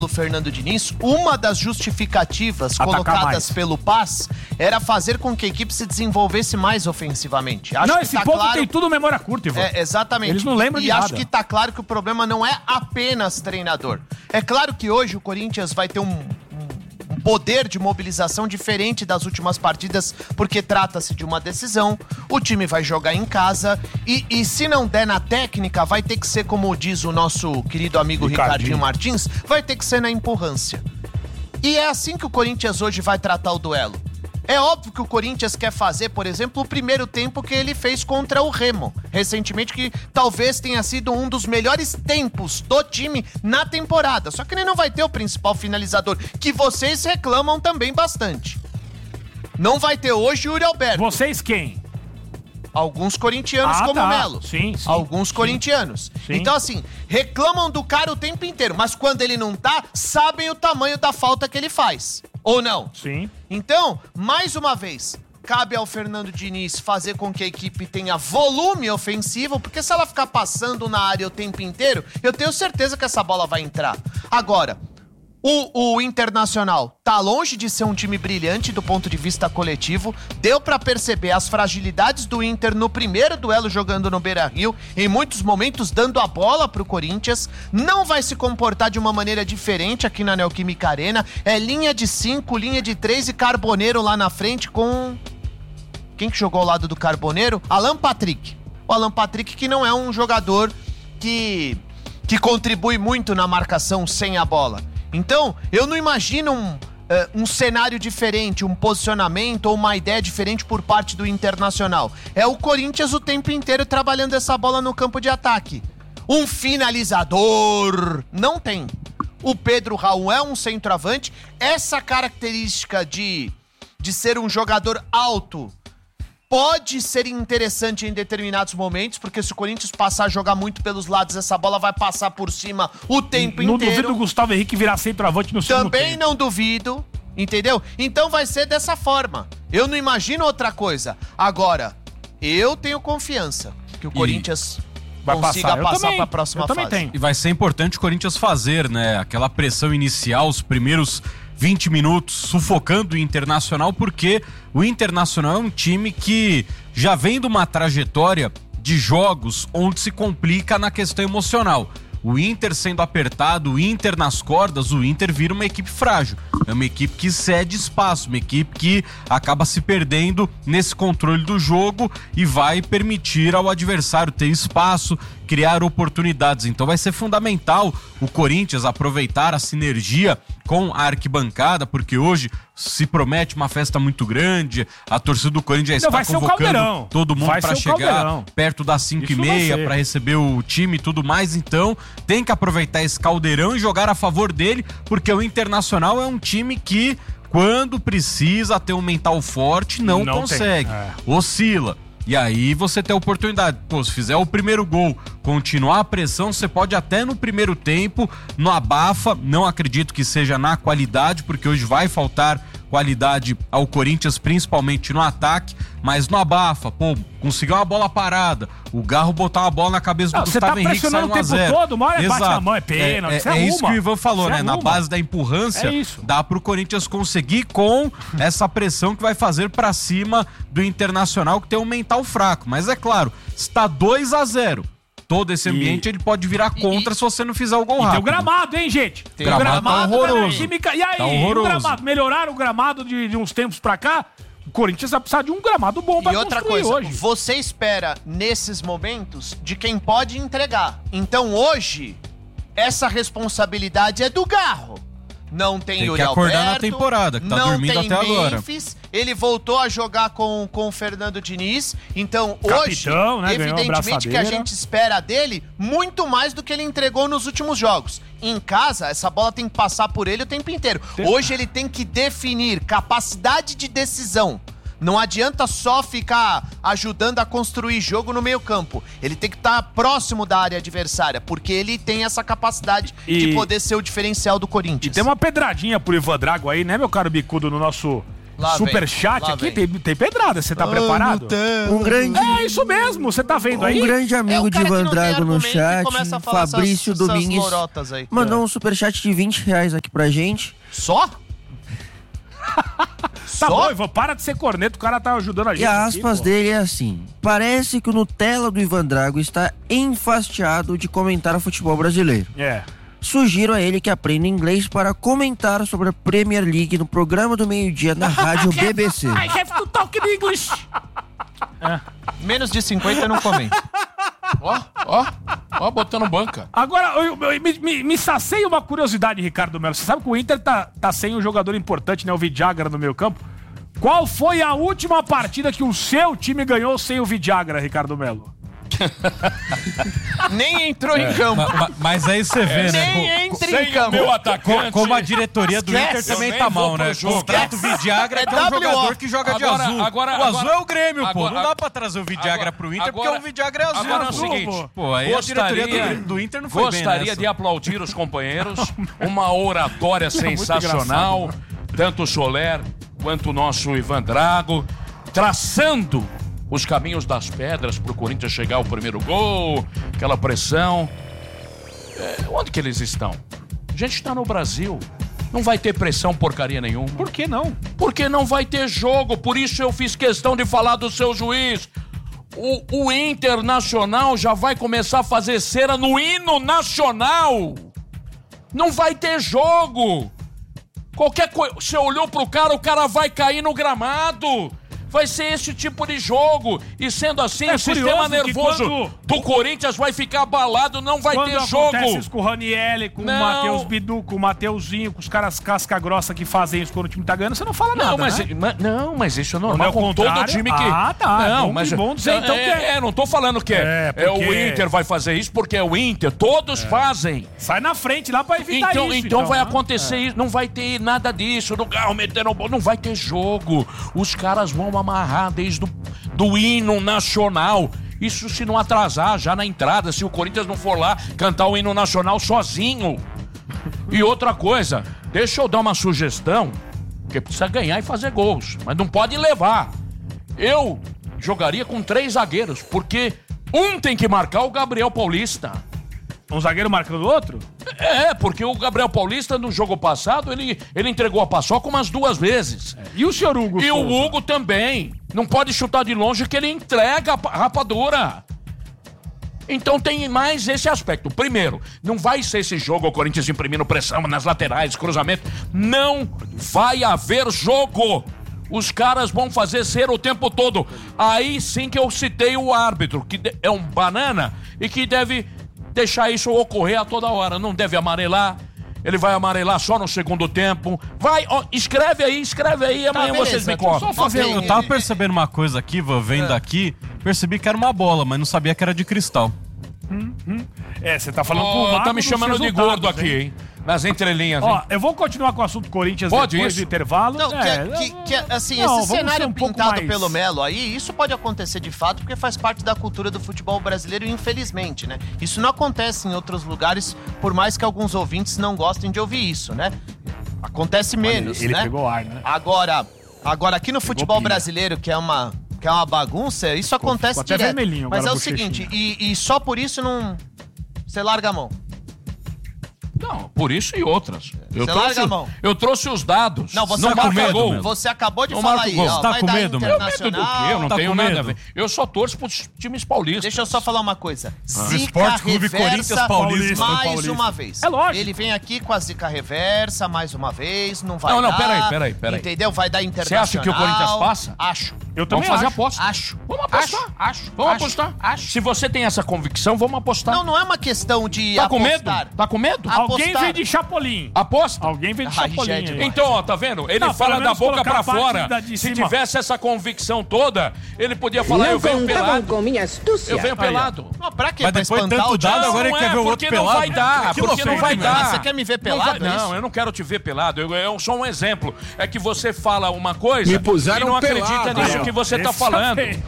Fernando Diniz, uma das justificativas colocadas pelo PAS era fazer com que a equipe se desenvolvesse mais ofensivamente. Acho que esse povo claro... tem tudo memória curta, Ivan. Exatamente. Eles não lembram de nada. E acho que tá claro que o problema não é apenas treinador. É claro que hoje o Corinthians vai ter um poder de mobilização diferente das últimas partidas, porque trata-se de uma decisão, o time vai jogar em casa e se não der na técnica, vai ter que ser, como diz o nosso querido amigo Ricardinho Martins, vai ter que ser na empurrância. E é assim que o Corinthians hoje vai tratar o duelo. É óbvio que o Corinthians quer fazer, por exemplo, o primeiro tempo que ele fez contra o Remo, recentemente, que talvez tenha sido um dos melhores tempos do time na temporada. Só que ele não vai ter o principal finalizador, que vocês reclamam também bastante. Não vai ter hoje o Yuri Alberto. Vocês quem? Alguns corintianos como o Melo. Sim. Alguns corintianos. Sim. Então, assim, reclamam do cara o tempo inteiro, mas quando ele não tá, sabem o tamanho da falta que ele faz. Ou não? Sim. Então, mais uma vez, cabe ao Fernando Diniz fazer com que a equipe tenha volume ofensivo, porque se ela ficar passando na área o tempo inteiro, eu tenho certeza que essa bola vai entrar. Agora, o Internacional tá longe de ser um time brilhante do ponto de vista coletivo. Deu pra perceber as fragilidades do Inter no primeiro duelo jogando no Beira-Rio, em muitos momentos dando a bola pro Corinthians. Não vai se comportar de uma maneira diferente aqui na Neoquímica Arena. É linha de 5, linha de 3 e Carboneiro lá na frente com... Quem que jogou ao lado do Carboneiro? Alan Patrick. O Alan Patrick, que não é um jogador que contribui muito na marcação sem a bola. Então, eu não imagino um cenário diferente, um posicionamento ou uma ideia diferente por parte do Internacional. É o Corinthians o tempo inteiro trabalhando essa bola no campo de ataque. Um finalizador não tem. O Pedro Raul é um centroavante. Essa característica de ser um jogador alto pode ser interessante em determinados momentos, porque se o Corinthians passar a jogar muito pelos lados, essa bola vai passar por cima o tempo inteiro. Não duvido o Gustavo Henrique virar centroavante no segundo tempo. Também não duvido, entendeu? Então vai ser dessa forma. Eu não imagino outra coisa. Agora, eu tenho confiança que o Corinthians consiga passar para a próxima fase. Tenho. E vai ser importante o Corinthians fazer, né? Aquela pressão inicial, os primeiros 20 minutos sufocando o Internacional, porque o Internacional é um time que já vem de uma trajetória de jogos onde se complica na questão emocional. O Inter sendo apertado, o Inter nas cordas, o Inter vira uma equipe frágil. É uma equipe que cede espaço, uma equipe que acaba se perdendo nesse controle do jogo e vai permitir ao adversário ter espaço, criar oportunidades. Então vai ser fundamental o Corinthians aproveitar a sinergia com a arquibancada, porque hoje se promete uma festa muito grande, a torcida do Corinthians já está convocando todo mundo para chegar perto das 5h30 para receber o time e tudo mais. Então tem que aproveitar esse caldeirão e jogar a favor dele, porque o Internacional é um time que, quando precisa ter um mental forte, não consegue, oscila. E aí você tem a oportunidade, se fizer o primeiro gol, continuar a pressão, você pode até no primeiro tempo, no abafa, não acredito que seja na qualidade, porque hoje vai faltar qualidade ao Corinthians, principalmente no ataque, mas no abafa, conseguir uma bola parada, o Garro botar uma bola na cabeça do Gustavo Henrique, sai 1-0. O tempo todo, uma hora bate a mão, é pênalti, é isso que o Ivan falou, né? Na base da empurrância, dá pro Corinthians conseguir com essa pressão que vai fazer pra cima do Internacional, que tem um mental fraco. Mas é claro, está 2-0. Todo esse ambiente ele pode virar contra se você não fizer o gol rápido. Tem o gramado, hein, gente? Tem o gramado horroroso. E aí, tá horroroso. O gramado? Melhoraram o gramado de uns tempos pra cá? O Corinthians vai precisar de um gramado bom pra construir hoje. E outra coisa, você espera nesses momentos de quem pode entregar. Então hoje, essa responsabilidade é do Garro. Não tem Yuri Alberto. Tem que acordar na temporada, que tá dormindo até agora. Ele voltou a jogar com o Fernando Diniz. Então, capitão, hoje, evidentemente que a gente espera dele muito mais do que ele entregou nos últimos jogos. Em casa, essa bola tem que passar por ele o tempo inteiro. Hoje ele tem que definir capacidade de decisão. Não adianta só ficar ajudando a construir jogo no meio campo. Ele tem que estar próximo da área adversária, porque ele tem essa capacidade de poder ser o diferencial do Corinthians. E tem uma pedradinha pro Ivan Drago aí, né, meu caro bicudo, no nosso superchat aqui, tem pedrada. Você tá preparado? Um grande... É isso mesmo, você tá vendo aí? Um grande amigo de Ivan Drago no chat, Fabrício Domingues, mandou um superchat de R$20 aqui pra gente. Só? Tá bom, Ivan, para de ser corneto, o cara tá ajudando a gente. E a aspas dele é assim: parece que o Nutella do Ivan Drago está enfastiado de comentar o futebol brasileiro. Sugiro a ele que aprenda inglês para comentar sobre a Premier League no programa do meio-dia na rádio BBC. I have to talk in English. Menos de 50 eu não comento. Ó, botando banca. Agora, me sacia uma curiosidade, Ricardo Melo. Você sabe que o Inter tá sem um jogador importante, né? O Vidagra no meio campo. Qual foi a última partida que o seu time ganhou sem o Vidagra, Ricardo Melo? Nem entrou em campo. Mas aí você vê, né? Nem entra em campo. Meu atacante. Como a diretoria do Inter também tá mal, né? Contrato o Vidagra, que é um jogador que joga de azul. O azul é o Grêmio, pô. Não dá pra trazer o Vidagra pro Inter porque o Vidagra é azul. Agora é o seguinte, pô, aí a diretoria do Inter não foi bem nessa. Gostaria de aplaudir os companheiros. Uma oratória sensacional. Tanto o Soler quanto o nosso Ivan Drago. Traçando os caminhos das pedras pro Corinthians chegar ao primeiro gol, aquela pressão. Onde que eles estão? A gente está no Brasil. Não vai ter pressão porcaria nenhuma. Por que não? Porque não vai ter jogo. Por isso eu fiz questão de falar do seu juiz. O Internacional já vai começar a fazer cera no hino nacional. Não vai ter jogo. Qualquer coisa. Você olhou pro cara, o cara vai cair no gramado. Vai ser esse tipo de jogo. E sendo assim, o sistema nervoso do Corinthians vai ficar abalado, não vai ter jogo. Acontece isso com o Ranieri, com o Matheus Bidu, com o Mateuzinho, com os caras casca-grossa que fazem isso quando o time tá ganhando, você não fala nada, mas isso é normal com todo time que... Não, mas bom dizer então que não tô falando que o Inter vai fazer isso, porque é o Inter, todos fazem. Sai na frente lá pra evitar isso. Então vai acontecer isso, não vai ter nada disso, não vai ter jogo. Os caras vão amarrar desde do hino nacional. Isso se não atrasar já na entrada, se o Corinthians não for lá cantar o hino nacional sozinho. E outra coisa, deixa eu dar uma sugestão, porque precisa ganhar e fazer gols, mas não pode levar. Eu jogaria com 3 zagueiros, porque um tem que marcar o Gabriel Paulista. Um zagueiro marcando o outro? Porque o Gabriel Paulista, no jogo passado, ele entregou a paçoca umas 2 vezes. E o senhor Hugo? E o Hugo também. Não pode chutar de longe que ele entrega a rapadura. Então tem mais esse aspecto. Primeiro, não vai ser esse jogo o Corinthians imprimindo pressão nas laterais, cruzamento. Não vai haver jogo. Os caras vão fazer cera o tempo todo. Aí sim que eu citei o árbitro, que é um banana e que deve deixar isso ocorrer a toda hora. Não deve amarelar. Ele vai amarelar só no segundo tempo. Vai, escreve aí, amanhã vocês me contam. Eu tava percebendo uma coisa aqui, vendo aqui, percebi que era uma bola, mas não sabia que era de cristal. Você tá falando com o Marco. Tá me chamando de gordo aqui, hein? Nas entrelinhas, hein? Eu vou continuar com o assunto Corinthians depois do intervalo. Não, esse cenário pintado pelo Melo aí, isso pode acontecer de fato, porque faz parte da cultura do futebol brasileiro, infelizmente, né? Isso não acontece em outros lugares, por mais que alguns ouvintes não gostem de ouvir isso, né? Acontece menos, ele pegou ar, né? Agora aqui no futebol brasileiro, que é uma bagunça, isso acontece direto. Vermelhinho, mas é o seguinte, e só por isso não... Você larga a mão. Não, por isso e outras. Eu trouxe os dados. Não, você acabou de falar aí. Você tá com medo, mano? Medo do quê? Eu não tenho nada a ver. Eu só torço pros times paulistas. Deixa eu só falar uma coisa. Zica reversa Paulista mais uma vez. É lógico. Ele vem aqui com a zica reversa mais uma vez, não vai dar. Não, peraí. Entendeu? Vai dar Internacional. Você acha que o Corinthians passa? Acho. Eu também vamos fazer aposta. Acho. Vamos apostar. Vamos apostar. Se você tem essa convicção, vamos apostar. Não é uma questão de Tá apostar. com medo? Alguém vem de Chapolin. Aposta. Alguém vem de Chapolin. Então, ó, tá vendo? Ele fala da boca pra fora. Se tivesse essa convicção toda, ele podia falar, eu venho pelado. Com minha astúcia. Eu venho pelado. Não, pra quê? Mas pra depois espantar tanto o dado, agora ele quer ver o outro pelado? Não vai dar, porque não vai dar. Você quer me ver pelado? Não, eu não quero te ver pelado. Eu sou um exemplo. É que você fala uma coisa e não acredita nisso que você tá falando.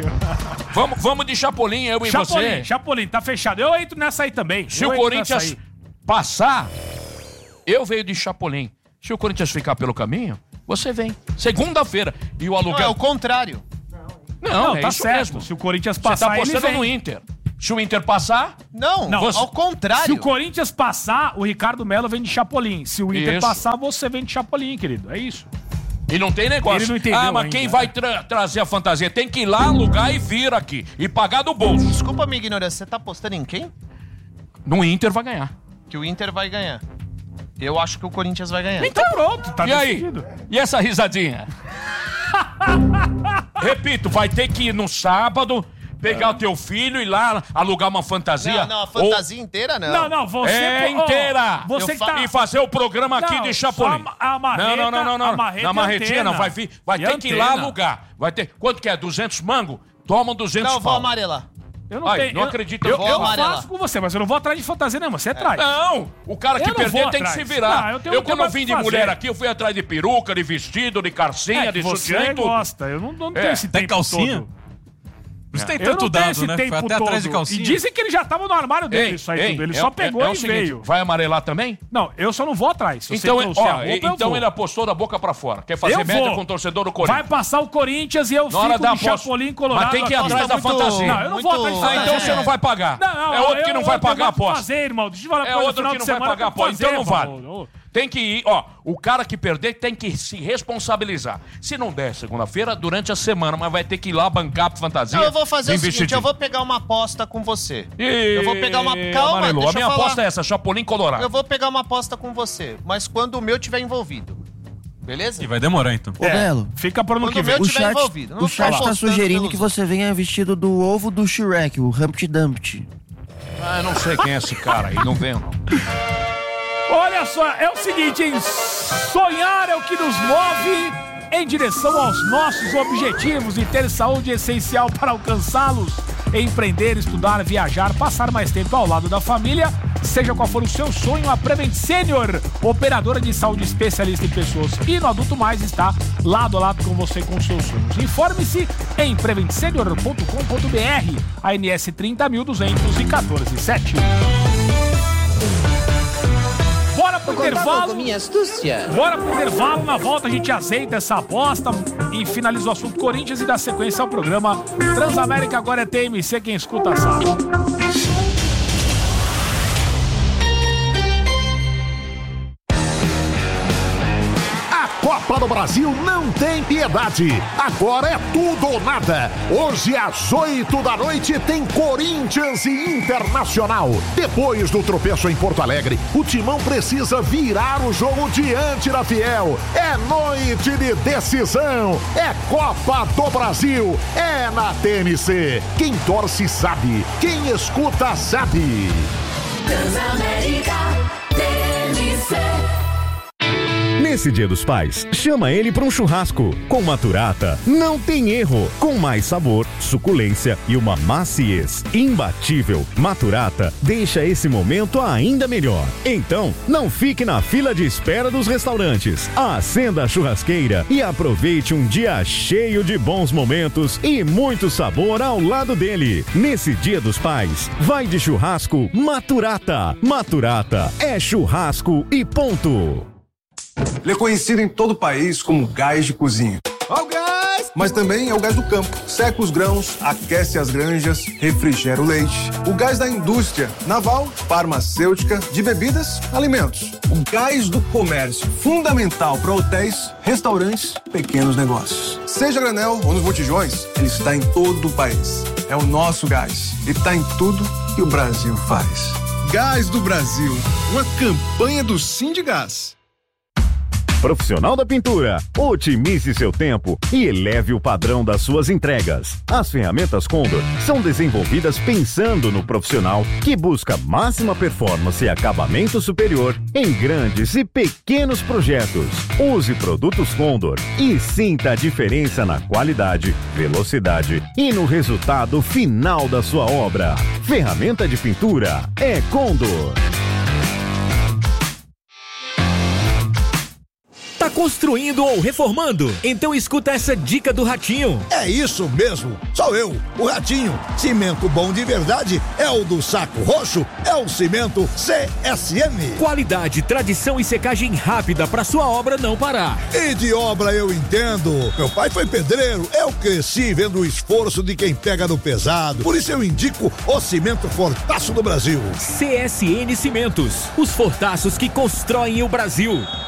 Vamos de Chapolin, eu e você. Chapolin, tá fechado. Eu entro nessa aí também. Se o Corinthians passar, eu venho de Chapolin. Se o Corinthians ficar pelo caminho, você vem. Segunda-feira. E o aluguel... Não, é o contrário. Não, tá isso certo. mesmo. Se o Corinthians Você passar, tá apostando ele no vem. Inter. Se o Inter passar... Não, ao contrário. Se o Corinthians passar, o Ricardo Melo vem de Chapolin. Se o Inter passar, você vem de Chapolin, querido. É isso. E não tem negócio. Ele não entendeu mas ainda. quem vai trazer a fantasia? Tem que ir lá, alugar e vir aqui. E pagar do bolso. Desculpa a minha ignorância, você tá apostando em quem? No Inter vai ganhar. Que o Inter vai ganhar. Eu acho que o Corinthians vai ganhar. Então pronto, tá E aí? decidido. E essa risadinha? Repito, vai ter que ir no sábado, pegar o teu filho e ir lá alugar uma fantasia. Não, a fantasia inteira não. Não, você... inteira. Você que tá... E fazer o programa aqui Não, de Chapolin. só a marreta, Não. a marreta Na marretinha antena. não, vai ter que ir lá alugar. Vai ter... Quanto que é? 200 mango? Toma 200 Não, vou pau. amarelar. Eu não Ai, tenho... não acredito. Eu vou amarelar. faço com você, mas eu não vou atrás de fantasia não, você traz. Não, o cara que Eu não perder vou tem que atrás. se virar. Não, eu tenho quando eu mais vim o de que mulher fazer. aqui, eu fui atrás de peruca, de vestido, de carcinha, de sutiã você e tudo. gosta, eu não tenho esse Tem tempo calcinha? todo. Por isso tem Eu não tanto tenho dado, esse né? tempo Foi até todo. atrás de calcinha. E dizem que ele já tava no armário dele, isso aí tudo. Ele só pegou o e seguinte, veio. Vai amarelar também? Não, eu só não vou atrás. Se Então, você trouxer a roupa, eu então vou. ele apostou da boca pra fora. Quer fazer Eu média vou. com o torcedor do Vai Corinthians. passar o Corinthians e eu Na hora fico da de aposta. Chapolin Colorado. Mas tem que ir aqui. atrás da fantasia. Não, eu não vou atrás de fantasia. Então você não vai pagar. Não, é outro que não vai pagar a eu vou aposta. fazer, irmão. Deixa eu falar É coisa, outro final que de não vai semana pagar a eu vou aposta. Então não fazer, vale. irmão. Tem que ir, o cara que perder tem que se responsabilizar. Se não der segunda-feira, durante a semana, mas vai ter que ir lá bancar pra fantasia. Não, eu vou fazer o seguinte, investidinho. eu vou pegar uma aposta com você. E... Eu vou pegar uma... Calma, Amarelo, deixa a minha eu falar. aposta é essa, Chapolin Colorado. Eu vou pegar uma aposta com você, mas quando o meu tiver envolvido. Beleza? E vai demorar, então. Ô, Belo, Fica pro ano Quando que o vem. meu tiver envolvido. Não o vou chat ficar tá apostando sugerindo pelos que você venha vestido do ovo do Shrek, o Humpty Dumpty. Ah, eu não sei quem é esse cara aí, não vem não. Olha só, é o seguinte, hein? Sonhar é o que nos move em direção aos nossos objetivos e ter saúde é essencial para alcançá-los. Empreender, estudar, viajar, passar mais tempo ao lado da família, seja qual for o seu sonho, a Prevent Senior, operadora de saúde especialista em pessoas e no adulto mais, está lado a lado com você com seus sonhos. Informe-se em preventsenior.com.br, ANS 30.214-7. Bora pro intervalo. Minha astúcia. Bora pro intervalo. Na volta a gente azeita essa aposta e finaliza o assunto Corinthians e dá sequência ao programa Transamérica. Agora é TMC, quem escuta sabe. Copa do Brasil não tem piedade. Agora é tudo ou nada. Hoje às 8 da noite tem Corinthians e Internacional. Depois do tropeço em Porto Alegre, o Timão precisa virar o jogo diante da Fiel. É noite de decisão. É Copa do Brasil. É na TMC. Quem torce sabe. Quem escuta sabe. Transamérica TMC. Nesse Dia dos Pais, chama ele para um churrasco. Com Maturata, não tem erro. Com mais sabor, suculência e uma maciez imbatível, Maturata deixa esse momento ainda melhor. Então, não fique na fila de espera dos restaurantes. Acenda a churrasqueira e aproveite um dia cheio de bons momentos e muito sabor ao lado dele. Nesse Dia dos Pais, vai de churrasco Maturata. Maturata é churrasco e ponto. Ele é conhecido em todo o país como gás de cozinha. Ó o gás! Mas também é o gás do campo. Seca os grãos, aquece as granjas, refrigera o leite. O gás da indústria naval, farmacêutica, de bebidas, alimentos. O gás do comércio, fundamental para hotéis, restaurantes, pequenos negócios. Seja a granel ou nos botijões, ele está em todo o país. É o nosso gás. E está em tudo que o Brasil faz. Gás do Brasil, uma campanha do Sindigás. Profissional da Pintura, otimize seu tempo e eleve o padrão das suas entregas. As ferramentas Condor são desenvolvidas pensando no profissional que busca máxima performance e acabamento superior em grandes e pequenos projetos. Use produtos Condor e sinta a diferença na qualidade, velocidade e no resultado final da sua obra. Ferramenta de pintura é Condor. Tá construindo ou reformando? Então escuta essa dica do Ratinho. É isso mesmo, sou eu, o Ratinho. Cimento bom de verdade é o do Saco Roxo, é o cimento CSN. Qualidade, tradição e secagem rápida para sua obra não parar. E de obra eu entendo. Meu pai foi pedreiro, eu cresci vendo o esforço de quem pega no pesado. Por isso eu indico o cimento Fortaço do Brasil. CSN Cimentos, os fortaços que constroem o Brasil.